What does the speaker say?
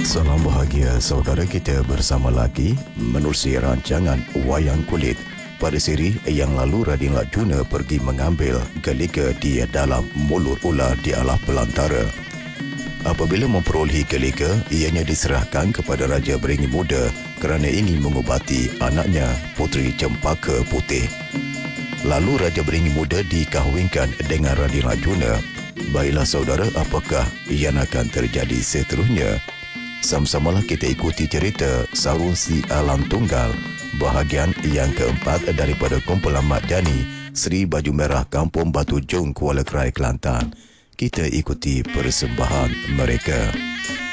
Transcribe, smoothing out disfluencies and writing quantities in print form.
Salam bahagia saudara kita bersama lagi menerusi rancangan Wayang Kulit. Pada siri yang lalu Radin Lajuna pergi mengambil geliga di dalam mulut ular di alas belantara. Apabila memperolehi geliga, ianya diserahkan kepada Raja Beringin Muda kerana ingin mengubati anaknya Puteri Cempaka Putih. Lalu Raja Beringin Muda dikahwinkan dengan Radin Lajuna. Baiklah saudara, apakah yang akan terjadi seterusnya? Sama-samalah kita ikuti cerita Sarung Si Alam Tunggal bahagian yang keempat daripada kumpulan Mat Jani Seri Baju Merah Kampung Batu Jong, Kuala Krai, Kelantan. Kita ikuti persembahan mereka.